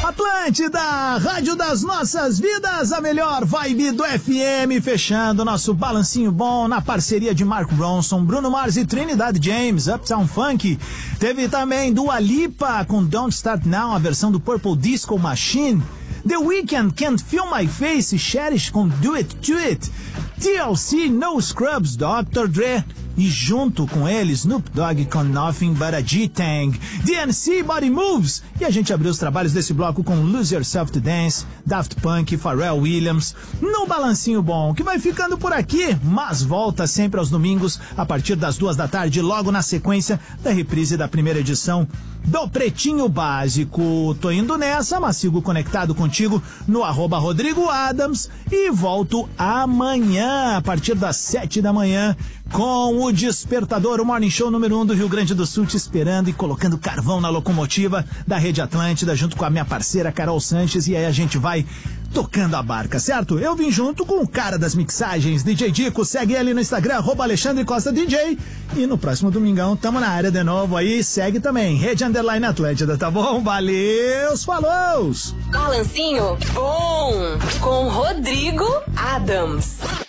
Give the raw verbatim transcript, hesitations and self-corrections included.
Atlântida, rádio das nossas vidas, a melhor vibe do F M, fechando nosso balancinho bom na parceria de Mark Ronson, Bruno Mars e Trinidad James, Uptown Funk. Teve também Dua Lipa com Don't Start Now, a versão do Purple Disco Machine. The Weeknd, Can't Feel My Face, Cherish com Do It To It. T L C, No Scrubs, doutor Dre. E junto com ele, Snoop Dogg com Nothing But a G-Tang. D N C, Body Moves. E a gente abriu os trabalhos desse bloco com Lose Yourself to Dance, Daft Punk, Pharrell Williams. No Balancinho Bom, que vai ficando por aqui, mas volta sempre aos domingos, a partir das duas da tarde, logo na sequência da reprise da primeira edição do Pretinho Básico. Tô indo nessa, mas sigo conectado contigo no arroba Rodrigo Adams e volto amanhã, a partir das sete da manhã, com o Despertador, o Morning Show número um do Rio Grande do Sul, te esperando e colocando carvão na locomotiva da Rede Atlântida, junto com a minha parceira Carol Sanches, e aí a gente vai tocando a barca, certo? Eu vim junto com o cara das mixagens, D J Dico. Segue ele no Instagram, arroba Alexandre Costa D J. E no próximo domingão, tamo na área de novo aí. Segue também, Rede Underline Atlântida, tá bom? Valeu, falou! Balancinho bom com Rodrigo Adams.